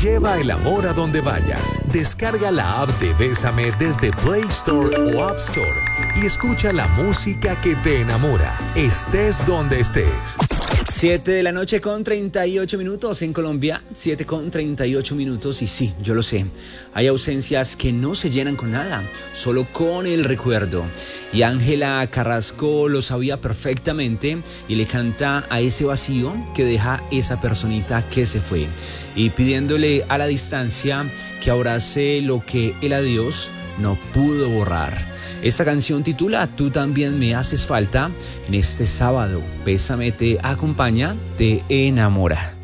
Lleva el amor a donde vayas. Descarga la app de Bésame desde Play Store o App Store y escucha la música que te enamora, estés donde estés. 7 de la noche con 38 minutos en Colombia, 7 con 38 minutos y sí, yo lo sé, hay ausencias que no se llenan con nada, solo con el recuerdo. Y Ángela Carrasco lo sabía perfectamente y le canta a ese vacío que deja esa personita que se fue. Y pidiéndole a la distancia que abrace lo que el adiós no pudo borrar. Esta canción titula Tú también me haces falta. En este sábado, Bésame te acompaña, te enamora.